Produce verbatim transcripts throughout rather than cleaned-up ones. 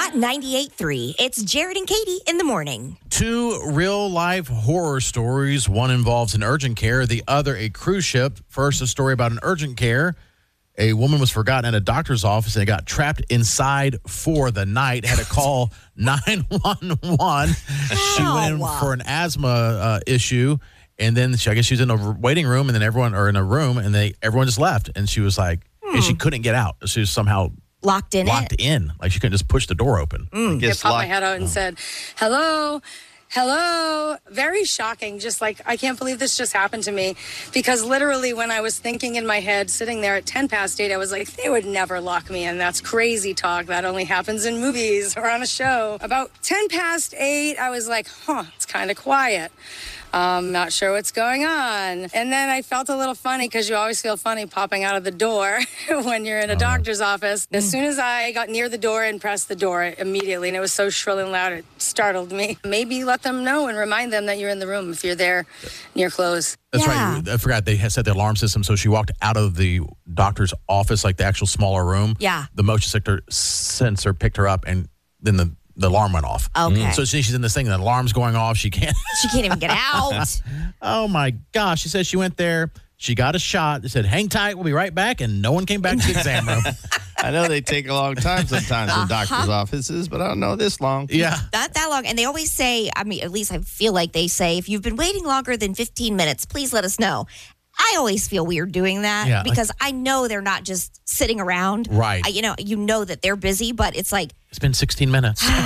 Hot ninety-eight point three. It's Jared and Katie in the morning. Two real-life horror stories. One involves an urgent care, the other a cruise ship. First, a story about an urgent care. A woman was forgotten at a doctor's office and got trapped inside for the night. Had to call nine one one. She went in for an asthma uh, issue, and then she, I guess she was in a waiting room, and then everyone, or in a room, and they everyone just left, and she was like, hmm. and she couldn't get out. She was somehow locked in. Locked it. in, like she couldn't just push the door open. Mm. I popped my head out and oh. said, "Hello." Hello. Very shocking. Just like, I can't believe this just happened to me. Because literally when I was thinking in my head, sitting there at ten past eight, I was like, they would never lock me in. That's crazy talk. That only happens in movies or on a show. About ten past eight, I was like, huh, it's kind of quiet. Um, not sure what's going on. And then I felt a little funny because you always feel funny popping out of the door when you're in a doctor's office. As soon as I got near the door and pressed the door immediately, and it was so shrill and loud, it startled me. Maybe let them know and remind them that you're in the room if you're there near close. That's yeah. right. I forgot they had set the alarm system, so she walked out of the doctor's office, like the actual smaller room. Yeah. The motion sensor sensor picked her up, and then the The alarm went off. Okay. So she's in this thing, the alarm's going off. She can't. She can't even get out. Oh, my gosh. She says she went there. She got a shot. They said, hang tight. We'll be right back. And no one came back to the exam room. I know they take a long time sometimes in Uh-huh. doctor's offices, but I don't know this long. Yeah. Not that long. And they always say, I mean, at least I feel like they say, if you've been waiting longer than fifteen minutes, please let us know. I always feel weird doing that Yeah, because like, I know they're not just sitting around. Right. I, you know, you know that they're busy, but it's like, it's been sixteen minutes. do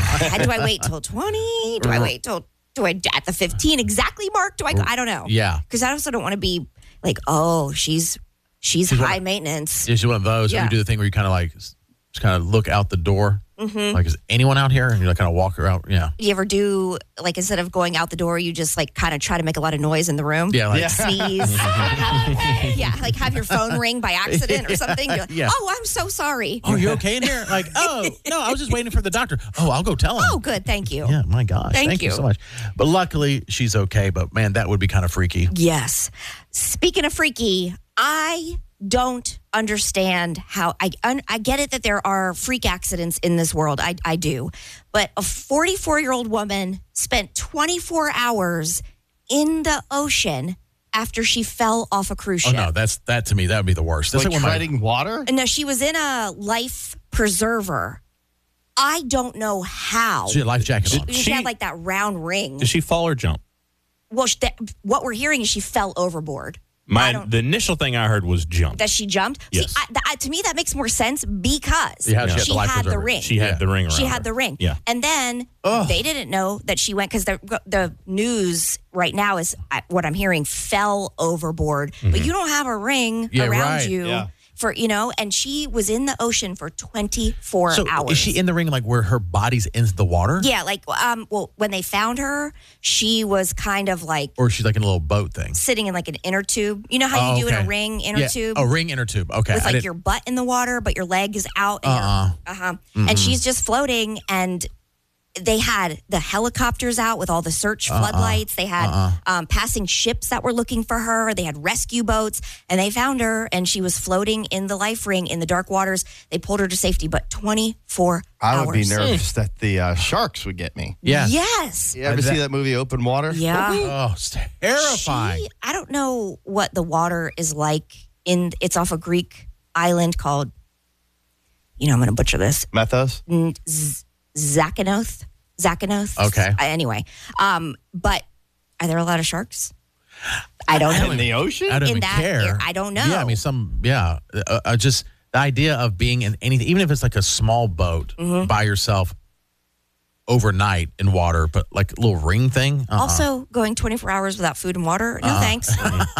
I wait till twenty? Do I wait till, do I, at the fifteen exactly mark? Do I go? I don't know. Yeah. Because I also don't want to be like, oh, she's, she's, She's high one, maintenance. She's one of those. Yeah. You do the thing where you kind of like, just kind of look out the door. Mm-hmm. Like, is anyone out here? And you like kind of walk around. Yeah. You ever do, like, instead of going out the door, you just like kind of try to make a lot of noise in the room? Yeah. Like, Yeah. Sneeze. Yeah, like have your phone ring by accident or something. You're like, Yeah. oh, I'm so sorry. oh, you okay in here? Like, oh, no, I was just waiting for the doctor. Oh, I'll go tell him. Oh, good. Thank you. Yeah, my gosh. Thank Thank you. you. so much. But luckily, she's okay. But, man, that would be kind of freaky. Yes. Speaking of freaky, I don't understand how I un, I get it that there are freak accidents in this world. I I do. But a forty-four-year-old woman spent twenty-four hours in the ocean after she fell off a cruise Oh, ship. no, that's that to me, that would be the worst. That's Like like when my- treading water? No, she was in a life preserver. I don't know how. She had a life jacket on. She, She- had like that round ring. Did she fall or jump? Well, she, that, what we're hearing is she fell overboard. I My don't- the initial thing I heard was jump. That she jumped. Yes. See, I, th- I, to me, that makes more sense because Yeah, she had she the life had the preserver. ring. She had Yeah. the ring around She her. had the ring. Yeah. And then they didn't know that she went because the the news right now is I- what I'm hearing fell overboard. Mm-hmm. But you don't have a ring Yeah, around right. you Yeah. for you know. And she was in the ocean for twenty-four So hours. is she in the ring like where her body's in the water? Yeah, like um. Well, when they found her, she was kind of like Or is she like in a little boat thing? sitting in like an inner tube. You know how Oh, you do in okay. a ring inner yeah. tube? A ring inner tube. Okay. with I like didn't- your butt in the water, but your leg is out. And Uh-uh. uh huh. And she's just floating, and they had the helicopters out with all the search floodlights. They had Uh-uh. um, passing ships that were looking for her. They had rescue boats, and they found her, and she was floating in the life ring in the dark waters. They pulled her to safety, but twenty-four I hours. would be nervous that the uh, sharks would get me. Yeah. Yes. You ever Uh, that- see that movie Open Water? Yeah. Oh, it's terrifying. She, I don't know what the water is like in. It's off a Greek island called. You know, I'm going to butcher this. Methos? N- Z- Zakanoth. Zakanoth. Okay. Uh, Anyway, um, but are there a lot of sharks? I don't know. In the ocean? I don't in even that care. area, I don't know. Yeah, I mean, some, yeah. Uh, uh, just the idea of being in anything, even if it's like a small boat Mm-hmm. by yourself overnight in water, but like a little ring thing. Uh-uh. Also, going twenty-four hours without food and water. No thanks.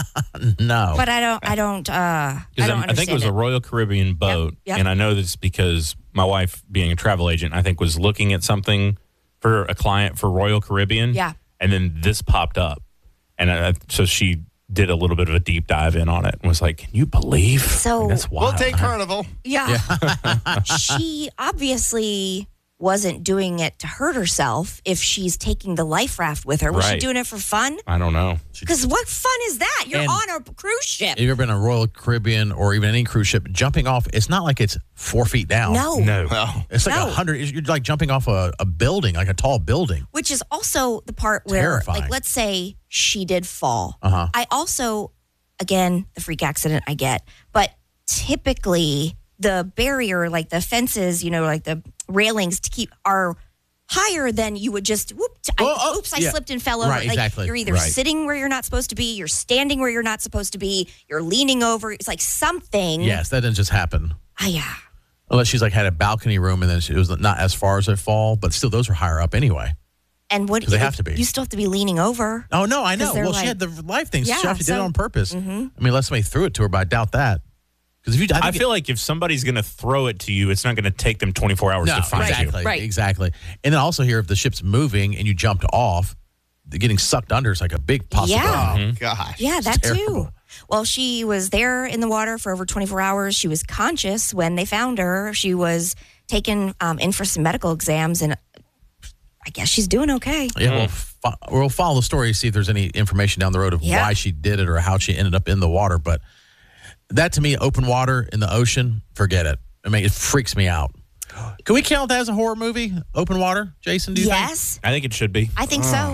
no. But I don't. I don't. Uh, I Because don't I, I think it was understand a Royal Caribbean boat, yep. and I know this because my wife, being a travel agent, I think was looking at something for a client for Royal Caribbean. Yeah. And then this popped up, and I, so she did a little bit of a deep dive in on it and was like, "Can you believe?" So- Like, that's wild. We'll take Carnival. Yeah. She obviously wasn't doing it to hurt herself if she's taking the life raft with her? Was she Right. doing it for fun? I don't know. Because what fun is that? You're And- on a cruise ship. Have you ever been on a Royal Caribbean or even any cruise ship? Jumping off, it's not like it's four feet down. No. No. Well, It's like a No. hundred. You're like jumping off a, a building, like a tall building. Which is also the part where, Terrifying. like, let's say she did fall. Uh-huh. I also, again, the freak accident I get, but typically the barrier, like the fences, you know, like the railings to keep are higher than you would just, whoop, I, Oh, oh, oops, I yeah. slipped and fell over. Right, like, exactly. You're either Right. sitting where you're not supposed to be, you're standing where you're not supposed to be, you're leaning over. It's like something. Yes, that didn't just happen. Ah, yeah. Unless she's like had a balcony room and then it was not as far as a fall, but still those are higher up anyway. And what 'Cause they have to be. You still have to be leaning over. Oh no, I know. 'Cause they're Well, she like- had the life thing. So she Yeah, actually did it so- on purpose. Mhm. I mean, unless somebody threw it to her, but I doubt that. Because if you, I think feel like if somebody's going to throw it to you, it's not going to take them twenty-four hours no, to find exactly, you. Right. exactly. And then also here, if the ship's moving and you jumped off, the getting sucked under is like a big possibility. Yeah. oh gosh. Yeah, that too. terrible. Well, she was there in the water for over twenty-four hours. She was conscious when they found her. She was taken um, in for some medical exams, and I guess she's doing okay. Yeah, we'll, fo- we'll follow the story, see if there's any information down the road of Yeah. why she did it or how she ended up in the water. But that to me, open water in the ocean, forget it. I mean, it freaks me out. Can we count that as a horror movie? Open water, Jason? Do you think? Yes, I think it should be. I think so.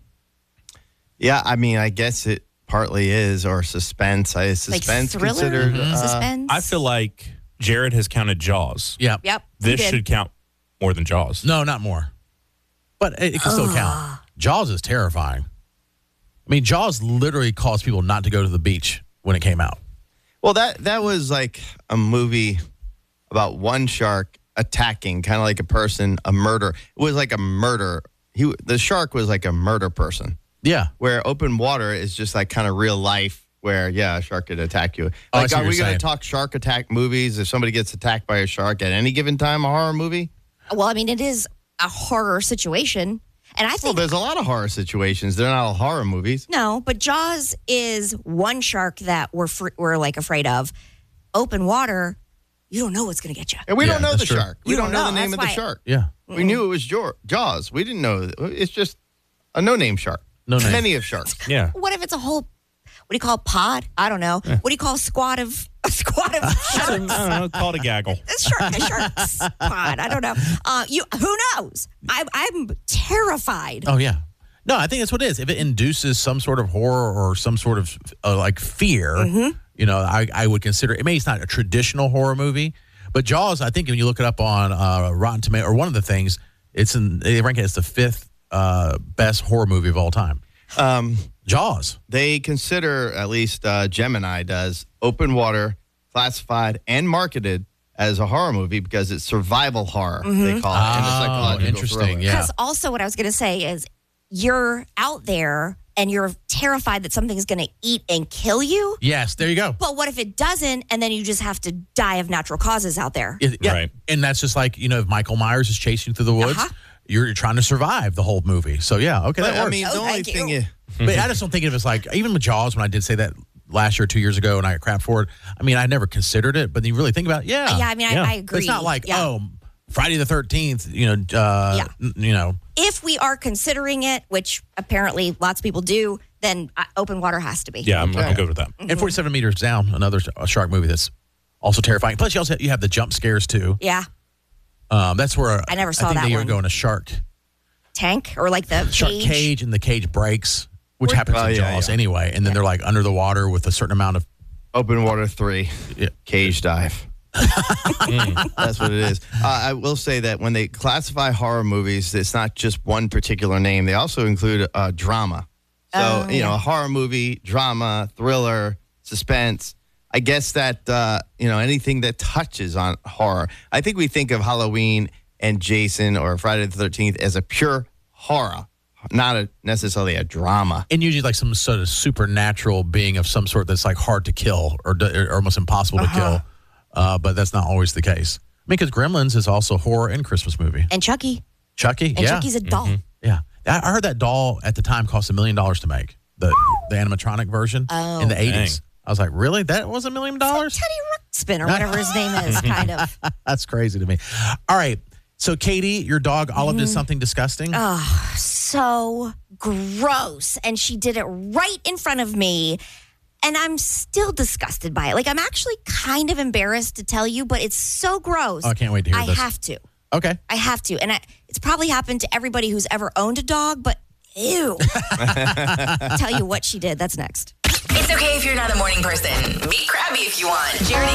Yeah, I mean, I guess it partly is, or suspense. I Like suspense thriller, considered. uh, suspense. I feel like Jared has counted Jaws. Yeah. Yep. he This did. should count more than Jaws. No, not more. But it, it can still count. Jaws is terrifying. I mean, Jaws literally caused people not to go to the beach when it came out. Well, that that was like a movie about one shark attacking, kind of like a person, a murder. It was like a murder. He the shark was like a murder person. Yeah. Where open water is just like kind of real life, where yeah, a shark could attack you. Oh, I Like, see what are we you're going saying. to talk shark attack movies? If somebody gets attacked by a shark at any given time, a horror movie? Well, I mean, it is a horror situation, and I Well, think there's a lot of horror situations. They're not all horror movies. no, but Jaws is one shark that we're fr- we're like afraid of. Open water, you don't know what's going to get you. And we Yeah, don't know that's the true. shark. We You don't don't know the know. name of That's the why- shark. Yeah. We knew it was Jor- Jaws. We didn't know. It's just a no-name shark. No name. Many of sharks. Yeah. What if it's a whole? What do you call a pod? I don't know. What do you call a squad of a squad of I sharks? don't know. Call it a gaggle. A shark, a shark's pod. I don't know. Uh, you who knows? I, I'm terrified. Oh, yeah. No, I think that's what it is. If it induces some sort of horror or some sort of uh, like fear, you know, I, I would consider it. Maybe it's not a traditional horror movie, but Jaws, I think when you look it up on uh, Rotten Tomato or one of the things, it's in, they rank it as the fifth uh, best horror movie of all time. Um, Jaws. they consider, at least uh, Gemini does, open water classified and marketed as a horror movie because it's survival horror, they call it. and a Oh, psychological interesting, thriller. yeah. Because also, what I was going to say is, you're out there and you're terrified that something's going to eat and kill you. Yes, there you go. But what if it doesn't, and then you just have to die of natural causes out there? It- yeah. Right. And that's just like, you know, if Michael Myers is chasing you through the woods, Uh-huh. you're, you're trying to survive the whole movie. So, yeah, okay, But, that I works. mean, the Oh, only thank thing you. is, But I just don't think of it as like, even with Jaws, when I did say that last year, two years ago, and I got crap for it, I mean, I never considered it, but then you really think about it, yeah. Yeah, I mean, Yeah. I, I agree. It's not like, Yeah. oh, Friday the thirteenth, you know, uh, Yeah. n- you know, If we are considering it, which apparently lots of people do, then uh, open water has to be. Yeah, I'm, Okay. I'm good with that. and forty-seven meters down, another sh- a shark movie that's also terrifying. Plus, you also you have the jump scares too. Yeah. Um, that's where I never saw I think that they one. go in a shark Tank or like the shark cage. cage, and the cage breaks, which Where- happens Oh, in yeah, Jaws yeah. anyway. And then they're like under the water with a certain amount of open water three, Yeah. cage dive. That's what it is. Uh, I will say that when they classify horror movies, it's not just one particular name. They also include uh, drama. So, Oh, you know, yeah. a horror movie, drama, thriller, suspense. I guess that, uh, you know, anything that touches on horror. I think we think of Halloween and Jason or Friday the thirteenth as a pure horror, not a, necessarily a drama. and usually like some sort of supernatural being of some sort that's like hard to kill or, or almost impossible to kill. Uh, but that's not always the case. I mean, because Gremlins is also horror and Christmas movie. And Chucky. Chucky, And yeah, Chucky's a doll. yeah. I I heard that doll at the time cost a million dollars to make the the animatronic version Oh. in the eighties. Dang. I was like, really? That was a million dollars? Teddy Ruxpin or whatever his name is, kind of. That's crazy to me. All right. So, Katie, your dog Olive did something disgusting? Oh, so gross. And she did it right in front of me. And I'm still disgusted by it. Like, I'm actually kind of embarrassed to tell you, but it's so gross. Oh, I can't wait to hear I this. have to. Okay. I have to. And I, it's probably happened to everybody who's ever owned a dog, but ew. I'll tell you what she did. That's next. It's okay if you're not a morning person. Be crabby if you want. Jared